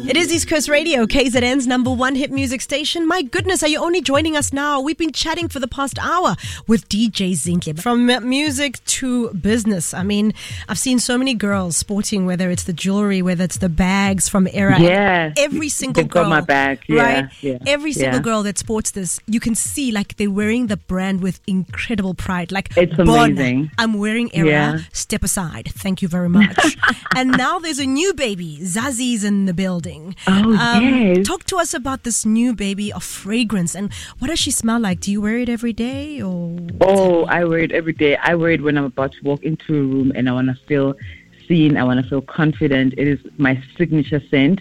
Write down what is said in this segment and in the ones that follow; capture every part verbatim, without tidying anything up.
It is East Coast Radio, K Z N's number one hit music station. My goodness, are you only joining us now? We've been chatting for the past hour with D J Zinhle. From music to business. I mean, I've seen so many girls sporting, whether it's the jewelry, whether it's the bags from Era. Yeah. Every single They've girl. got my bag. Yeah, right? Yeah, Every single yeah. girl that sports this, you can see like they're wearing the brand with incredible pride. Like, it's amazing. Bon, I'm wearing Era. Yeah. Step aside. Thank you very much. And now there's a new baby. Zazi's in the building. Oh, um, yes. Talk to us about this new baby of fragrance. And what does she smell like? Do you wear it every day? Or Oh, I wear it every day. I wear it when I'm about to walk into a room and I want to feel seen. I want to feel confident. It is my signature scent.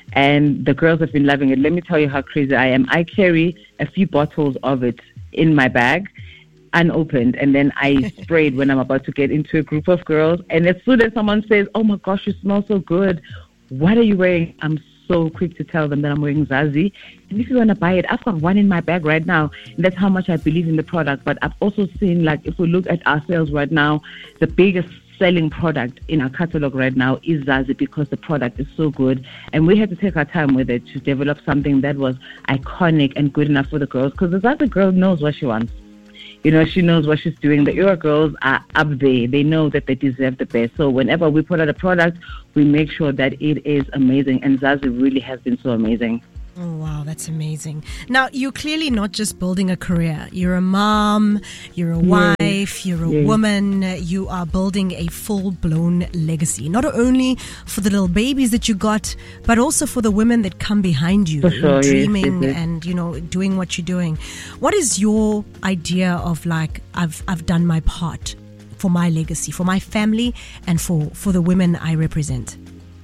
And the girls have been loving it. Let me tell you how crazy I am. I carry a few bottles of it in my bag, unopened, and then I spray it when I'm about to get into a group of girls. And as soon as someone says, oh my gosh, you smell so good, what are you wearing? I'm so quick to tell them that I'm wearing Zazi. And if you want to buy it, I've got one in my bag right now. And that's how much I believe in the product. But I've also seen, like, if we look at our sales right now, the biggest selling product in our catalog right now is Zazi, because the product is so good. And we had to take our time with it to develop something that was iconic and good enough for the girls, because the Zazi girl knows what she wants. You know, she knows what she's doing. The Era girls are up there. They know that they deserve the best. So whenever we put out a product, we make sure that it is amazing. And Zazi really has been so amazing. Oh, wow, that's amazing. Now, you're clearly not just building a career. You're a mom, you're a wife, yes. you're a yes. woman. You are building a full-blown legacy, not only for the little babies that you got, but also for the women that come behind you, sure, dreaming yes, yes, yes. and, you know, doing what you're doing. What is your idea of, like, I've I've done my part for my legacy, for my family, and for, for the women I represent?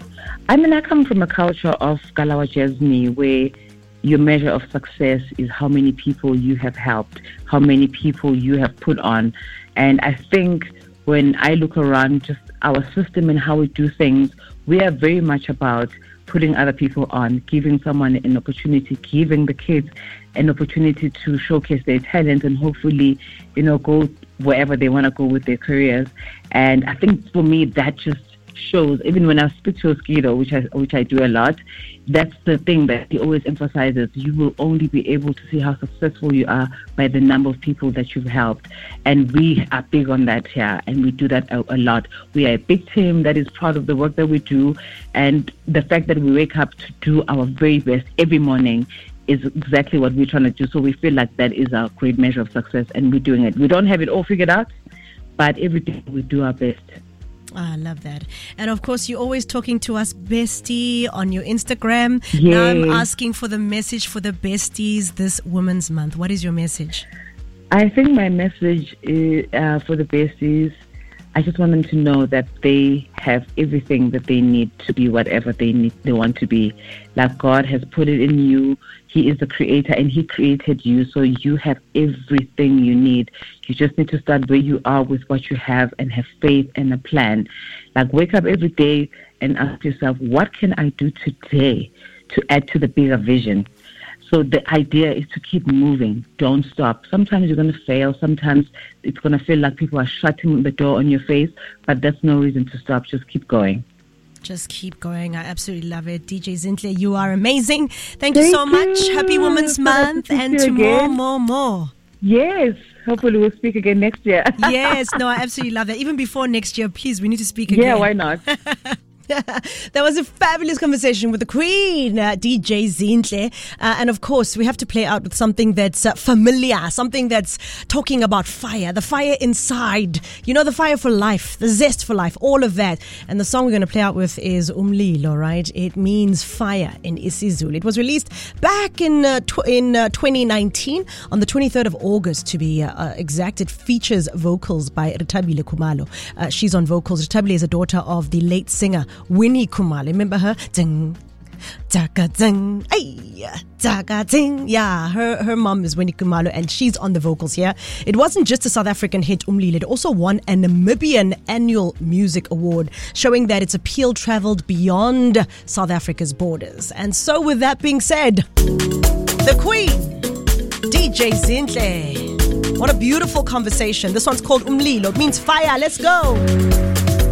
I mean, I come from a culture of Galawa Jasmine, where your measure of success is how many people you have helped, how many people you have put on. And I think when I look around just our system and how we do things, we are very much about putting other people on, giving someone an opportunity, giving the kids an opportunity to showcase their talent and hopefully, you know, go wherever they want to go with their careers. And I think for me, that just shows, even when I speak to Oskido, which I which I do a lot, that's the thing that he always emphasizes. You will only be able to see how successful you are by the number of people that you've helped. And we are big on that here, and we do that a, a lot. We are a big team that is proud of the work that we do, and the fact that we wake up to do our very best every morning is exactly what we're trying to do. So we feel like that is our great measure of success, and we're doing it. We don't have it all figured out, but every day we do our best. I love that. And of course, you're always talking to us, bestie, on your Instagram. Yes. Now I'm asking for the message for the besties this Women's Month. What is your message? I think my message is, uh, for the besties, I just want them to know that they have everything that they need to be whatever they need, they want to be. Like God has put it in you. He is the creator and He created you. So you have everything you need. You just need to start where you are with what you have and have faith and a plan. Like wake up every day and ask yourself, what can I do today to add to the bigger vision? So the idea is to keep moving. Don't stop. Sometimes you're going to fail. Sometimes it's going to feel like people are shutting the door on your face, but that's no reason to stop. Just keep going. Just keep going. I absolutely love it. D J Zinhle, you are amazing. Thank, Thank you so much. You. Happy Women's Month, and to more, more, more. Yes. Hopefully we'll speak again next year. Yes. No, I absolutely love that. Even before next year, please, we need to speak again. Yeah, why not? That was a fabulous conversation with the Queen, uh, D J Zinhle. Uh, and of course, we have to play out with something that's uh, familiar, something that's talking about fire, the fire inside, you know, the fire for life, the zest for life, all of that. And the song we're going to play out with is Umlilo, right? It means fire in isiZulu. It was released back in uh, tw- in uh, twenty nineteen on the twenty-third of August to be uh, uh, exact. It features vocals by Rethabile Khumalo. Uh, she's on vocals. Rethabile is a daughter of the late singer Winnie Khumalo. Remember her? Ding, taka, ding, ay, taka, ding. Yeah, her, her mom is Winnie Khumalo and she's on the vocals here. It wasn't just a South African hit, Umlilo. It also won a Namibian Annual Music Award, showing that its appeal traveled beyond South Africa's borders. And so with that being said, the Queen, D J Zinhle. What a beautiful conversation. This one's called Umlilo. It means fire. Let's go.